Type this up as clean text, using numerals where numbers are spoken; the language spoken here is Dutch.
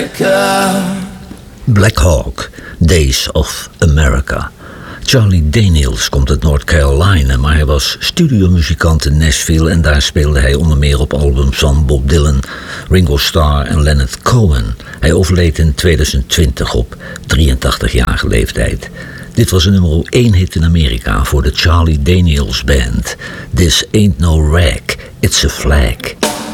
America. Black Hawk, Days of America. Charlie Daniels komt uit North Carolina, maar hij was studiomuzikant in Nashville en daar speelde hij onder meer op albums van Bob Dylan, Ringo Starr en Leonard Cohen. Hij overleed in 2020 op 83-jarige leeftijd. Dit was een nummer 1 hit in Amerika voor de Charlie Daniels Band. This ain't no rag, it's a flag.